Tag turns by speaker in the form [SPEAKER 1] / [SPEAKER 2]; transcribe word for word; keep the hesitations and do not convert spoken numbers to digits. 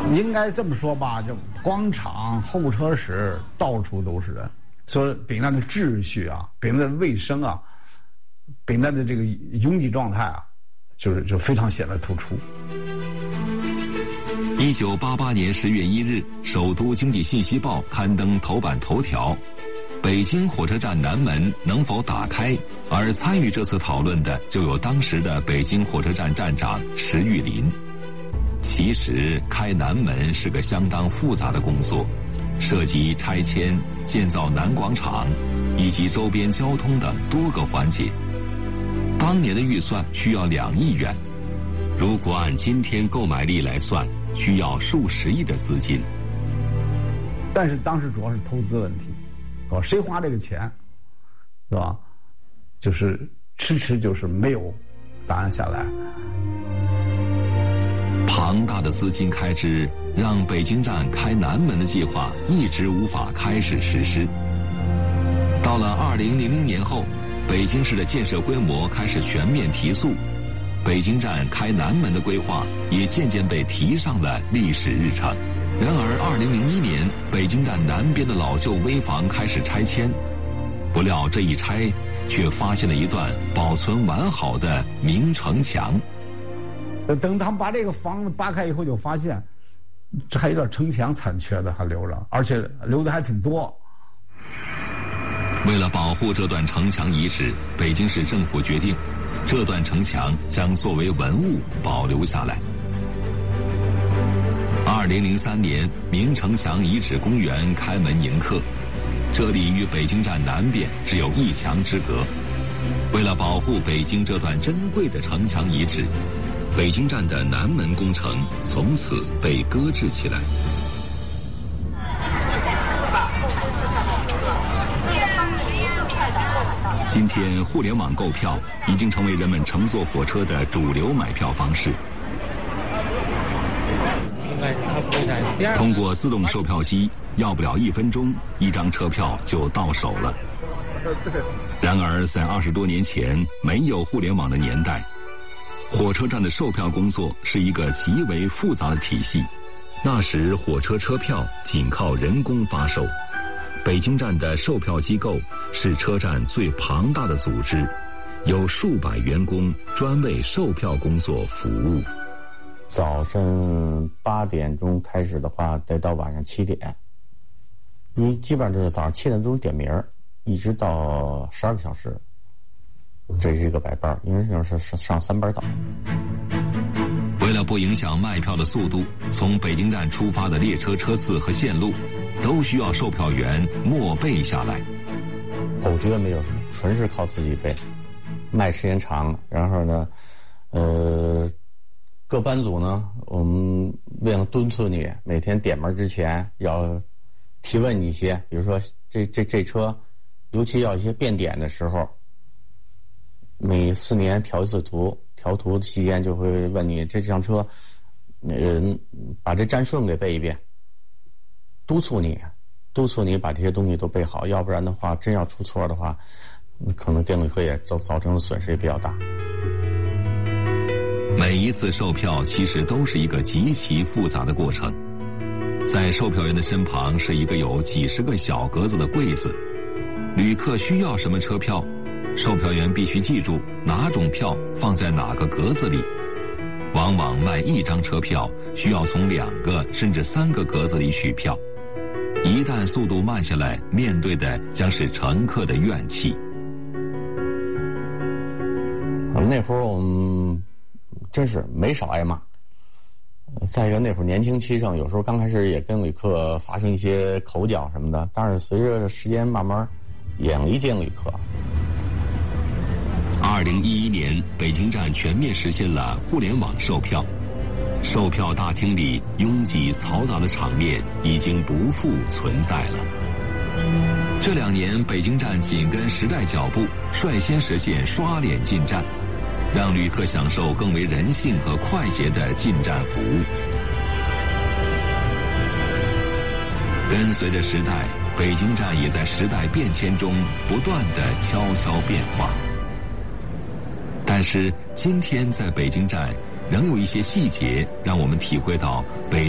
[SPEAKER 1] 应该这么说吧，就广场、候车室到处都是人，所以北京站的秩序啊，北京站的卫生啊，北京站的这个拥挤状态啊，就是就非常显得突出。
[SPEAKER 2] 一九八八年十月一日，首都经济信息报刊登头版头条：北京火车站南门能否打开？而参与这次讨论的就有当时的北京火车站站长石玉林。其实开南门是个相当复杂的工作，涉及拆迁、建造南广场以及周边交通等多个环节。当年的预算需要两亿元，如果按今天购买力来算，需要数十亿的资金。
[SPEAKER 1] 但是当时主要是投资问题，是吧？谁花这个钱，是吧？就是迟迟就是没有答案下来。
[SPEAKER 2] 庞大的资金开支让北京站开南门的计划一直无法开始实施。到了二零零零年后，北京市的建设规模开始全面提速，北京站开南门的规划也渐渐被提上了历史日程。然而二零零一年，北京站南边的老旧危房开始拆迁，不料这一拆却发现了一段保存完好的明城墙。
[SPEAKER 1] 等他们把这个房子扒开以后，就发现这还有点城墙残缺的还留着，而且留的还挺多。
[SPEAKER 2] 为了保护这段城墙遗址，北京市政府决定这段城墙将作为文物保留下来。二零零三年，明城墙遗址公园开门迎客，这里与北京站南边只有一墙之隔。为了保护北京这段珍贵的城墙遗址，北京站的南门工程从此被搁置起来。今天互联网购票已经成为人们乘坐火车的主流买票方式。通过自动售票机，要不了一分钟，一张车票就到手了。然而在二十多年前没有互联网的年代，火车站的售票工作是一个极为复杂的体系。那时火车车票仅靠人工发售，北京站的售票机构是车站最庞大的组织，有数百员工专为售票工作服务。
[SPEAKER 3] 早晨八点钟开始的话，得到晚上七点，因为基本上就是早上七点钟点名，一直到十二个小时。这是一个白班，因为是上三班倒。
[SPEAKER 2] 为了不影响卖票的速度，从北京站出发的列车车次和线路都需要售票员默背下来。
[SPEAKER 3] 口诀没有什么，纯是靠自己背，卖时间长。然后呢，呃，各班组呢，我们为了敦促你，每天点门之前要提问你一些，比如说这这这车，尤其要一些变点的时候。每四年调一次图，调图的期间就会问你这辆车，呃，把这站顺给背一遍，督促你，督促你把这些东西都背好，要不然的话，真要出错的话，可能电旅客也造造成的损失也比较大。
[SPEAKER 2] 每一次售票其实都是一个极其复杂的过程，在售票员的身旁是一个有几十个小格子的柜子，旅客需要什么车票，售票员必须记住哪种票放在哪个格子里。往往卖一张车票需要从两个甚至三个格子里取票，一旦速度慢下来，面对的将是乘客的怨气。
[SPEAKER 3] 那会儿我们真是没少挨骂。再一个那会儿年轻气盛，有时候刚开始也跟旅客发生一些口角什么的，但是随着时间慢慢远离见旅客。
[SPEAKER 2] 二零一一年，北京站全面实现了互联网售票，售票大厅里拥挤嘈杂的场面已经不复存在了。这两年，北京站紧跟时代脚步，率先实现刷脸进站，让旅客享受更为人性和快捷的进站服务。跟随着时代，北京站也在时代变迁中不断地悄悄变化。但是今天在北京站仍有一些细节让我们体会到北